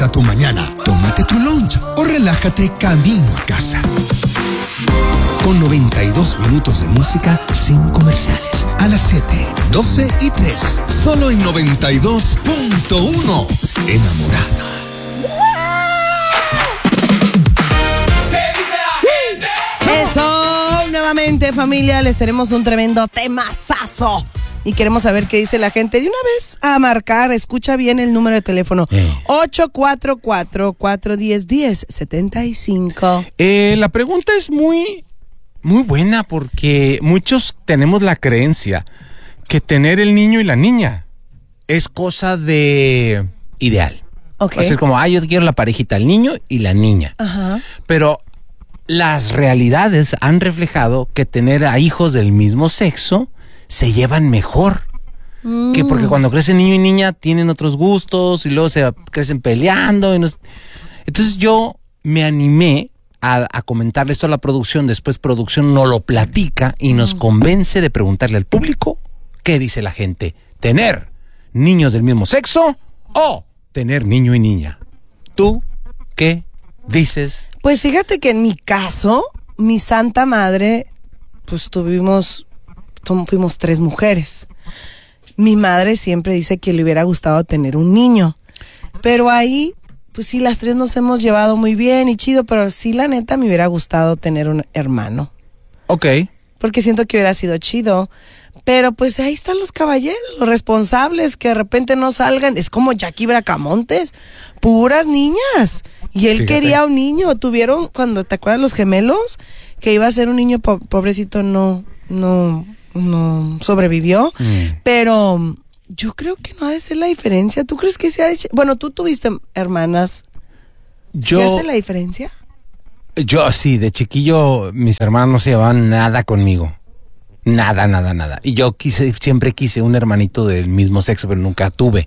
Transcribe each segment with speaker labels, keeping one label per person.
Speaker 1: Comienza tu mañana, tómate tu lunch o relájate camino a casa. Con 92 minutos de música sin comerciales. A las 7, 12 y 3. Solo en 92.1. Enamorada.
Speaker 2: Eso, nuevamente familia, les tenemos un tremendo temazazo y queremos saber qué dice la gente. De una vez a marcar, escucha bien el número de teléfono, 844-410-1075.
Speaker 3: La pregunta es muy buena porque muchos tenemos la creencia que tener el niño y la niña es cosa de ideal.
Speaker 2: Okay.
Speaker 3: O sea, es como, yo quiero la parejita, el niño y la niña.
Speaker 2: Ajá.
Speaker 3: Pero las realidades han reflejado que tener a hijos del mismo sexo se llevan mejor. Que porque cuando crecen niño y niña tienen otros gustos y luego se crecen peleando. Entonces yo me animé a comentarle esto a la producción. Después producción nos lo platica y nos convence de preguntarle al público qué dice la gente. ¿Tener niños del mismo sexo o tener niño y niña? ¿Tú qué dices?
Speaker 2: Pues fíjate que en mi caso, mi santa madre, pues fuimos 3 mujeres. Mi madre siempre dice que le hubiera gustado tener un niño. Pero ahí, pues sí, las 3 nos hemos llevado muy bien y chido, pero sí, la neta, me hubiera gustado tener un hermano.
Speaker 3: Ok.
Speaker 2: Porque siento que hubiera sido chido. Pero pues ahí están los caballeros, los responsables, que de repente no salgan. Es como Jackie Bracamontes, puras niñas. Y él quería un niño. Tuvieron, cuando te acuerdas los gemelos, que iba a ser un niño pobrecito, no sobrevivió. Pero yo creo que no ha de ser la diferencia. ¿Tú crees que se ha hecho? Bueno, tú tuviste hermanas. ¿Sí hace la diferencia?
Speaker 3: Yo sí, de chiquillo mis hermanos no se llevaban nada conmigo. Nada. Y yo siempre quise un hermanito del mismo sexo, pero nunca tuve.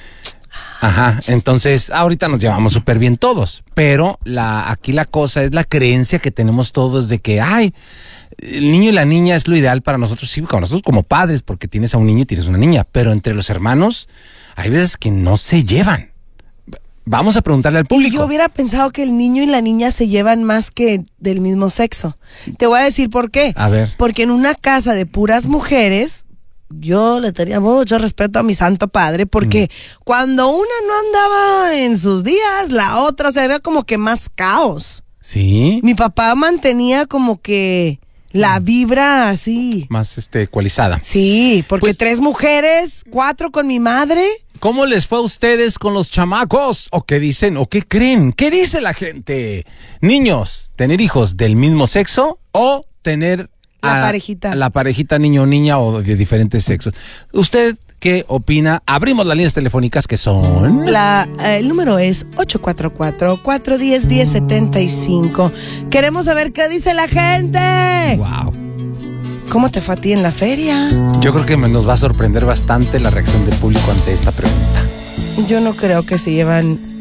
Speaker 3: Ajá, entonces ahorita nos llevamos súper bien todos, pero aquí la cosa es la creencia que tenemos todos de que, el niño y la niña es lo ideal para nosotros, sí, para nosotros como padres, porque tienes a un niño y tienes una niña, pero entre los hermanos hay veces que no se llevan. Vamos a preguntarle al público.
Speaker 2: Yo hubiera pensado que el niño y la niña se llevan más que del mismo sexo. Te voy a decir por qué.
Speaker 3: A ver.
Speaker 2: Porque en una casa de puras mujeres, yo le tenía mucho respeto a mi santo padre, porque cuando una no andaba en sus días, la otra, o sea, era como que más caos.
Speaker 3: ¿Sí?
Speaker 2: Mi papá mantenía como que la vibra así.
Speaker 3: Más ecualizada.
Speaker 2: Sí, porque
Speaker 3: Pues,
Speaker 2: 3 mujeres, 4 con mi madre.
Speaker 3: ¿Cómo les fue a ustedes con los chamacos? ¿O qué dicen? ¿O qué creen? ¿Qué dice la gente? Niños, ¿tener hijos del mismo sexo o tener la parejita niño o niña o de diferentes sexos? ¿Usted qué opina? Abrimos las líneas telefónicas que son...
Speaker 2: El número es 844-410-1075. Queremos saber qué dice la gente.
Speaker 3: Wow.
Speaker 2: ¿Cómo te fue a ti en la feria?
Speaker 3: Yo creo que nos va a sorprender bastante la reacción del público ante esta pregunta.
Speaker 2: Yo no creo que se llevan